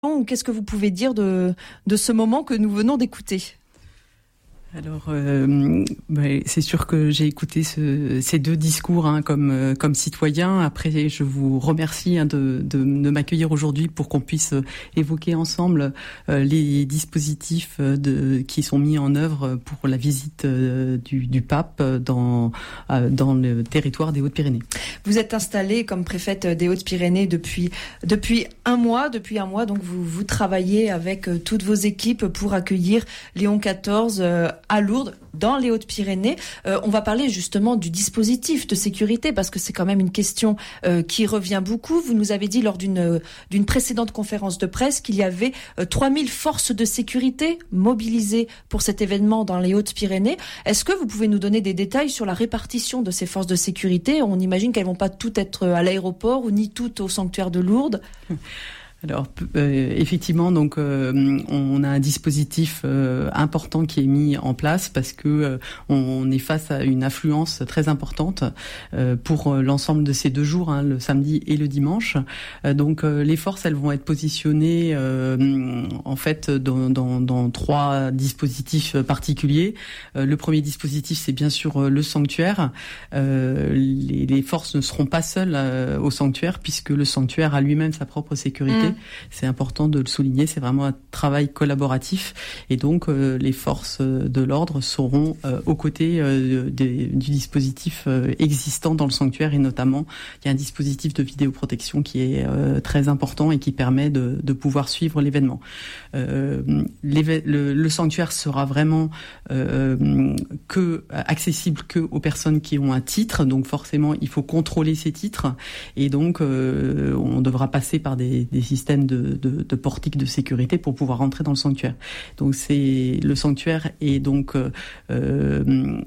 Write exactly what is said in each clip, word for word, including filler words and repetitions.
Ou qu'est-ce que vous pouvez dire de, de ce moment que nous venons d'écouter ? Alors, euh, bah, c'est sûr que j'ai écouté ce, ces deux discours hein, comme euh, comme citoyen. Après, je vous remercie hein, de, de, de m'accueillir aujourd'hui pour qu'on puisse évoquer ensemble euh, les dispositifs de, qui sont mis en œuvre pour la visite euh, du, du pape dans euh, dans le territoire des Hautes-Pyrénées. Vous êtes installée comme préfète des Hautes-Pyrénées depuis depuis un mois. Depuis un mois, donc vous vous travaillez avec euh, toutes vos équipes pour accueillir Léon quatorze. Euh, à Lourdes, dans les Hautes-Pyrénées. Euh, on va parler justement du dispositif de sécurité parce que c'est quand même une question euh, qui revient beaucoup. Vous nous avez dit lors d'une d'une précédente conférence de presse qu'il y avait euh, trois mille forces de sécurité mobilisées pour cet événement dans les Hautes-Pyrénées. Est-ce que vous pouvez nous donner des détails sur la répartition de ces forces de sécurité ? On imagine qu'elles vont pas toutes être à l'aéroport ou ni toutes au sanctuaire de Lourdes. Alors euh, effectivement, donc euh, on a un dispositif euh, important qui est mis en place parce que euh, on est face à une affluence très importante euh, pour l'ensemble de ces deux jours, hein, le samedi et le dimanche. Euh, donc euh, les forces, elles vont être positionnées euh, en fait dans, dans, dans trois dispositifs particuliers. Euh, le premier dispositif, c'est bien sûr le sanctuaire. Euh, les, les forces ne seront pas seules euh, au sanctuaire puisque le sanctuaire a lui-même sa propre sécurité. Mmh. C'est important de le souligner, c'est vraiment un travail collaboratif et donc euh, les forces de l'ordre seront euh, aux côtés euh, des, du dispositif euh, existant dans le sanctuaire et notamment il y a un dispositif de vidéoprotection qui est euh, très important et qui permet de, de pouvoir suivre l'événement. Euh, l'éve- le, le sanctuaire sera vraiment euh, que accessible que aux personnes qui ont un titre, donc forcément il faut contrôler ces titres et donc euh, on devra passer par des, des systèmes de, de, de portiques de sécurité pour pouvoir rentrer dans le sanctuaire. Donc c'est le sanctuaire est donc euh, euh,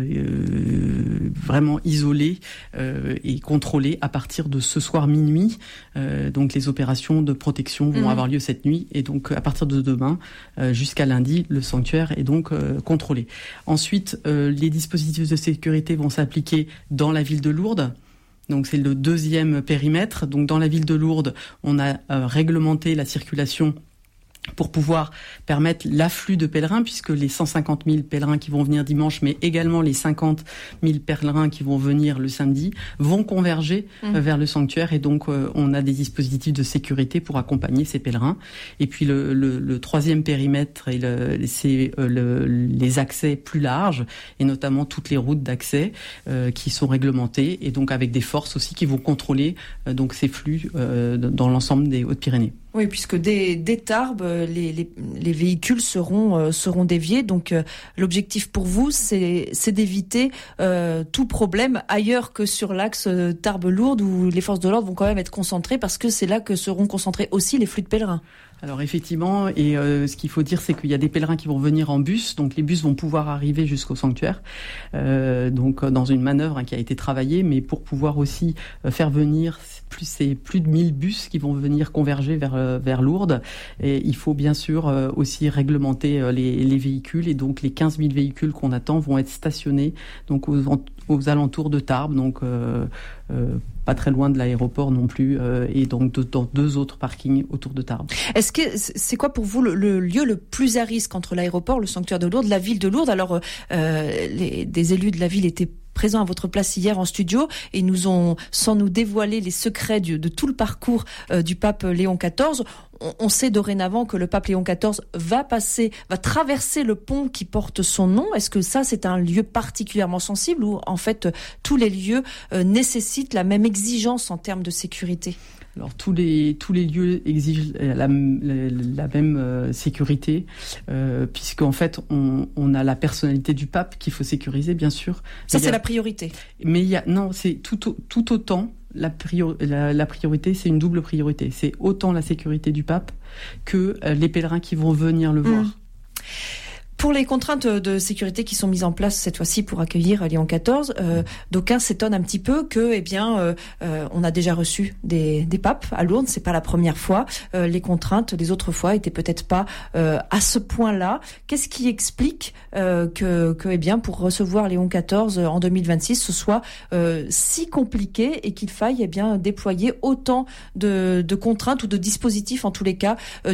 vraiment isolé euh, et contrôlé à partir de ce soir minuit. Euh, donc les opérations de protection vont mmh. avoir lieu cette nuit et donc à partir de demain euh, jusqu'à lundi, le sanctuaire est donc euh, contrôlé. Ensuite, euh, les dispositifs de sécurité vont s'appliquer dans la ville de Lourdes. Donc c'est le deuxième périmètre. Donc dans la ville de Lourdes, on a euh, réglementé la circulation pour pouvoir permettre l'afflux de pèlerins, puisque les cent cinquante mille pèlerins qui vont venir dimanche, mais également les cinquante mille pèlerins qui vont venir le samedi, vont converger mmh. vers le sanctuaire. Et donc, euh, on a des dispositifs de sécurité pour accompagner ces pèlerins. Et puis, le, le, le troisième périmètre, et le, c'est euh, le, les accès plus larges, et notamment toutes les routes d'accès euh, qui sont réglementées, et donc avec des forces aussi qui vont contrôler euh, donc ces flux euh, dans l'ensemble des Hautes-Pyrénées. Oui, puisque dès, dès Tarbes, les, les, les véhicules seront, euh, seront déviés. Donc, euh, l'objectif pour vous, c'est, c'est d'éviter euh, tout problème ailleurs que sur l'axe euh, Tarbes-Lourdes, où les forces de l'ordre vont quand même être concentrées, parce que c'est là que seront concentrés aussi les flux de pèlerins. Alors effectivement, et euh, ce qu'il faut dire, c'est qu'il y a des pèlerins qui vont venir en bus, donc les bus vont pouvoir arriver jusqu'au sanctuaire, euh, donc dans une manœuvre hein, qui a été travaillée, mais pour pouvoir aussi euh, faire venir plus c'est plus de mille bus qui vont venir converger vers euh, vers Lourdes, et il faut bien sûr euh, aussi réglementer euh, les, les véhicules, et donc les quinze mille véhicules qu'on attend vont être stationnés donc aux, aux alentours de Tarbes, donc euh, euh, pas très loin de l'aéroport non plus, euh, et donc de, dans deux autres parkings autour de Tarbes. Est-ce que c'est quoi pour vous le, le lieu le plus à risque entre l'aéroport, le sanctuaire de Lourdes, la ville de Lourdes ? Alors, euh, les, des élus de la ville étaient présents à votre place hier en studio et nous ont, sans nous dévoiler les secrets du, de tout le parcours euh, du pape Léon quatorze, on, on sait dorénavant que le pape Léon quatorze va passer, va traverser le pont qui porte son nom. Est-ce que ça, c'est un lieu particulièrement sensible ou en fait tous les lieux euh, nécessitent la même exigence en termes de sécurité ? Alors tous les tous les lieux exigent la, la, la même euh, sécurité, euh, puisque en fait on, on a la personnalité du pape qu'il faut sécuriser, bien sûr. Ça c'est a, la priorité. Mais il y a non, c'est tout tout autant la, prior, la, la priorité, c'est une double priorité. C'est autant la sécurité du pape que euh, les pèlerins qui vont venir le voir. Mmh. Pour les contraintes de sécurité qui sont mises en place cette fois-ci pour accueillir Léon quatorze, euh, d'aucuns s'étonnent un petit peu que, eh bien, euh, euh, on a déjà reçu des, des papes à Lourdes. C'est pas la première fois. Euh, les contraintes des autres fois étaient peut-être pas euh, à ce point-là. Qu'est-ce qui explique euh, que, que, eh bien, pour recevoir Léon quatorze en deux mille vingt-six, ce soit euh, si compliqué et qu'il faille, eh bien, déployer autant de, de contraintes ou de dispositifs, en tous les cas, euh,